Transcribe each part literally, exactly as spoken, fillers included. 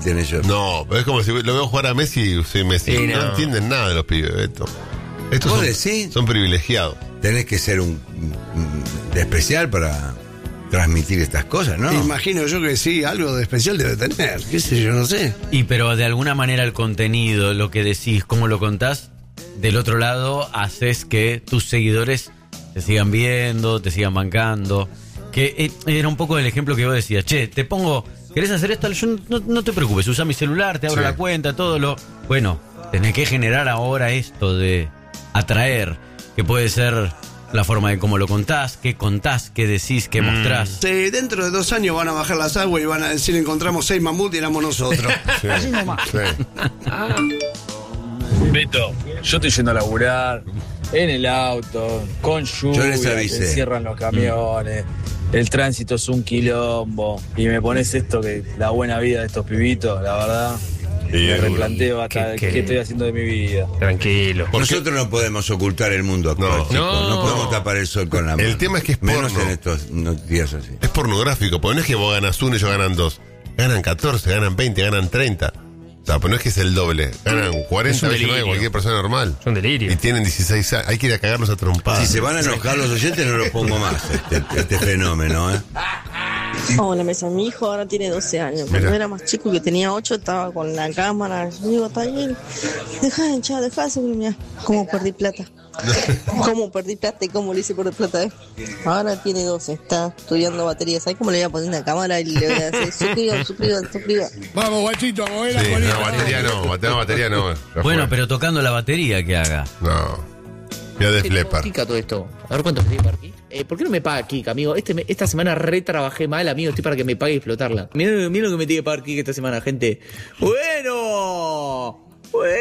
tienen ellos. No, pero es como si lo veo jugar a Messi y soy Messi. Sí, no. no. no entienden nada de los pibes, Beto. Estos ¿Vos son, decís? son privilegiados. Tenés que ser un, un de especial para transmitir estas cosas, ¿no? Imagino yo que sí, algo de especial debe tener, qué sé yo, no sé. Y pero de alguna manera el contenido, lo que decís, cómo lo contás, del otro lado haces que tus seguidores te sigan viendo, te sigan bancando. Que eh, era un poco el ejemplo que vos decías, che, te pongo, ¿querés hacer esto? Yo no, no te preocupes, usa mi celular, te abro Sí. la cuenta, todo lo... Bueno, tenés que generar ahora esto de atraer, que puede ser la forma de cómo lo contás, qué contás, qué decís, qué mostrás. Sí, dentro de dos años van a bajar las aguas y van a decir encontramos seis mamuts y éramos nosotros. Sí, sí. Beto, yo estoy yendo a laburar en el auto, con Yo lluvia, les te avisé. cierran los camiones, el tránsito es un quilombo, y me pones esto que la buena vida de estos pibitos, la verdad, Sí, me es replanteo hasta ¿Qué- qué, qué? estoy haciendo de mi vida. Tranquilo. Nosotros no podemos ocultar el mundo actual, No. chicos. No, No. podemos tapar el sol con la mano. El tema es que es menos porno. en estos no- días así. Es pornográfico, porque no es que vos ganas uno y ellos ganan dos. Ganan catorce, ganan veinte, ganan treinta. O sea, pues no es que es el doble. Ganan cuarenta Es un veces más que delirio. cualquier persona normal. Es un delirio. Y tienen dieciséis años. Hay que ir a cagarlos a trompadas. Si se van a enojar los oyentes, no los pongo más, este, este fenómeno, ¿eh? Hola, mesa. Mi hijo ahora tiene doce años. Mira. Cuando era más chico, que tenía ocho, estaba con la cámara. Yo digo, está bien. Deja de hinchar, deja de subir. Mira, cómo perdí plata. Cómo perdí plata y cómo le hice perder plata, ¿eh? Ahora tiene doce, está estudiando batería. ¿Sabes cómo le voy a poner una cámara y le voy a decir, suscriban, suscriban, suscriban? Vamos, guachito, a mover Sí, no, batería no, batería, batería no. Ya Bueno, fue. pero tocando la batería que haga. No. Ya de Flepper. Kika todo esto. A ver cuánto pedí para aquí. Eh, ¿Por qué no me paga Kika, amigo? Este me- esta semana re trabajé mal, amigo. Estoy para que me pague y explotarla. Mira, mira lo que me tiene que pagar Kika esta semana, gente. Bueno.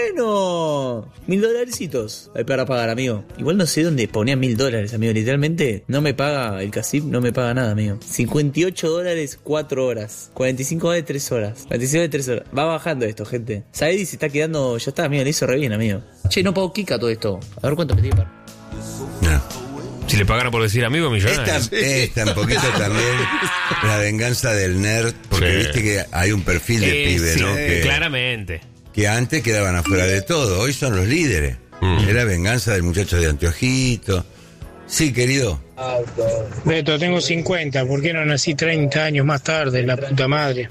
Bueno. Mil dolarcitos hay para pagar, amigo. Igual no sé dónde ponía mil dólares, amigo. Literalmente no me paga el Casip, no me paga nada, amigo. cincuenta y ocho dólares, cuatro horas. cuarenta y cinco dólares, tres horas. cuarenta y cinco dólares, tres horas. Va bajando esto, gente. Saedi se está quedando. Ya está, amigo. Le hizo re bien, amigo. Che, no pago Kika todo esto. A ver cuánto me tiene que pagar. No. Si le pagaran por decir amigo, millonario. Esta, esta un poquito también la venganza del nerd, porque Sí. viste que hay un perfil de Eh, pibe, sí, ¿no? Que, claramente. que antes quedaban afuera de todo, hoy son los líderes. Mm. Era venganza del muchacho de anteojito. Sí, querido. Beto, tengo cincuenta, ¿por qué no nací treinta años más tarde, la puta madre?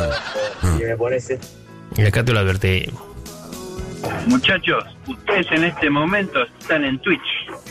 Y me pones esto. Y acá te lo advertimos. Muchachos, ustedes en este momento están en Twitch.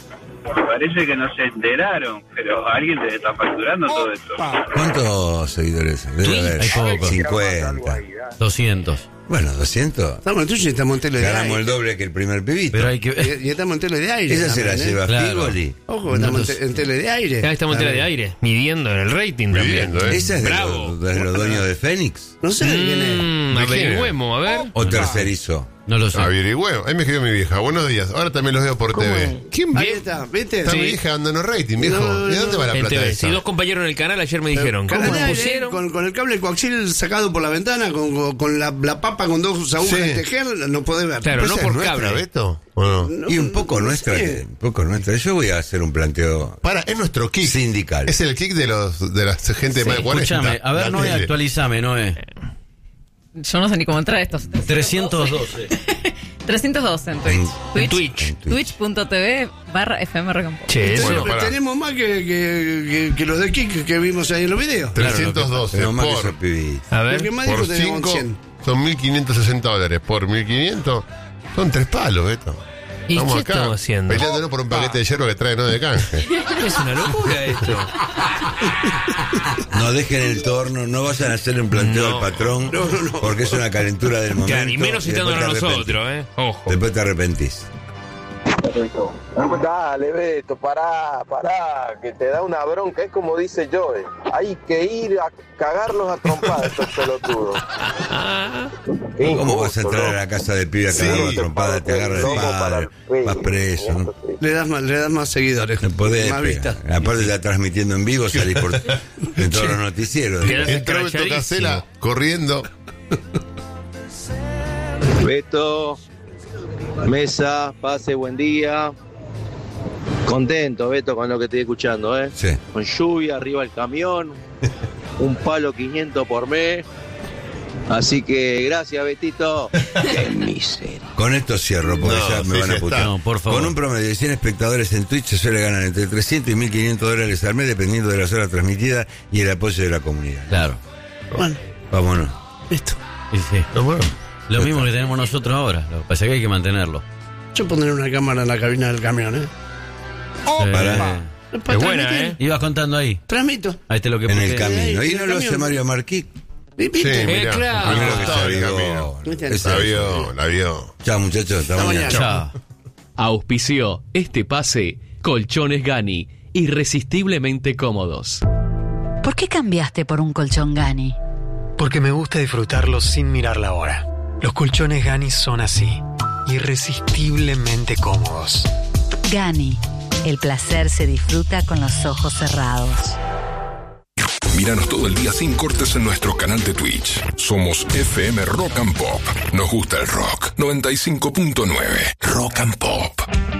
Parece que no se enteraron, pero alguien debe estar facturando todo esto. ¿Cuántos seguidores? Debe haber Hay pocos. cincuenta. doscientos. Bueno, doscientos. Estamos en Twitch y estamos en tele de Ganamos el aire. doble que el primer pibito. Pero hay que... Y, y estamos en tele de aire. Esa se la también, ¿eh? lleva Claro. Figoli. Ojo, estamos en, Nosotros- te- en tele de aire. Acá estamos en tela de aire, midiendo en el rating también. Midiendo, ¿eh? ¿Esa es de Bravo. los, de los dueños de Fénix? No sé de quién es. Mm, ¿De quién? averigüemos, a ver. ¿O tercerizó? No lo sé. Averigüeo. Ahí me escribió mi vieja. Buenos días. Ahora también los veo por T V. ¿Quién Ahí ve? está, ¿viste? Está mi Sí. vieja dándonos rating, viejo. No, ¿Y de dónde va la En plata T V. esa? Sí, dos compañeros en el canal ayer me dijeron. ¿Cómo Canal de aire, pusieron? con, con el cable coaxial sacado por la ventana, con, con, con la, la papa con dos agujas Sí. de tejer, no podés ver. Claro, ¿Esa no es por nuestra, cable. Beto? ¿O no? No, Y un poco no nuestra, sé. que- un poco nuestra. Yo voy a hacer un planteo Para, es nuestro kick. sindical. Es el kick de los de la gente de más de cuarenta. Escúchame, a ver, La Noé, tele. actualizame, Noé. Yo no sé ni cómo entrar a estos. trescientos doce. trescientos doce en Twitch. En- Twitch. Twitch. En Twitch. Twitch.tv barra FM Recompo. Che, eso. Bueno, Pero pará. tenemos más que, que, que, que los de Kik que vimos ahí en los videos. trescientos doce Tenemos más que por, esos pibitos. A Lo ver. que más por dijo teníamos cinco cien. son mil quinientos sesenta dólares. Por mil quinientos son tres palos, Beto. ¿Y qué estamos haciendo? Peleándonos por un paquete de hierro que trae no de canje. Es una locura esto. No dejen el torno, no vayan a hacerle un planteo No. al patrón, porque es una calentura del momento. Claro, y menos y después citándonos a te arrepentís. nosotros, ¿eh? Ojo. Después te arrepentís. Dale, Beto, pará, pará, que te da una bronca, es como dice Joe, hay que ir a cagarlos a trompadas estos pelotudos. Qué ¿Cómo vas a injusto, entrar ¿no? a la casa de pibe a cagar Sí. una trompada? Te agarra el Loco para padre, el vas preso. ¿no? Le das más, le das más seguidores. No podés más pegar. vistas. Aparte está transmitiendo en vivo, salís por en todos los noticieros. Quedás Entró Beto escrachadísimo. Casela corriendo. Beto, mesa, pase, buen día. Contento, Beto, con lo que estoy escuchando, ¿eh? Sí. Con lluvia, arriba el camión, un palo quinientos por mes. Así que gracias, Betito. Qué miseria. Con esto cierro, porque No, ya me sí, van a ya putear. está. No, por favor. Con un promedio de cien espectadores en Twitch se suele ganar entre trescientos y mil quinientos dólares al mes, dependiendo de las horas transmitidas y el apoyo de la comunidad. Claro. Bueno, Vámonos. listo. Sí, sí. No, bueno. Lo mismo que tenemos nosotros ahora. Lo que pasa es que hay que mantenerlo. Yo pondré una cámara en la cabina del camión, ¿eh? Sí. Para- Para Es buena, transmitir. ¿eh? Ibas contando ahí. Transmito. Ahí te lo que En puse. el camino. ahí, Y en no el lo hace camión. Mario Marquí. ¿Y viste? Sí, mirá, claro. Primero que todo se el avivó. camino. ¿Viste? La vio, la vio. Chao, muchachos. Hasta Hasta mañana. mañana. Chao. Auspició este pase Colchones Gani, irresistiblemente cómodos. ¿Por qué cambiaste por un colchón Gani? Porque me gusta disfrutarlos sin mirar la hora. Los colchones Gani son así, irresistiblemente cómodos. Gani, el placer se disfruta con los ojos cerrados. Míranos todo el día sin cortes en nuestro canal de Twitch. Somos F M Rock and Pop. Nos gusta el rock. noventa y cinco punto nueve Rock and Pop.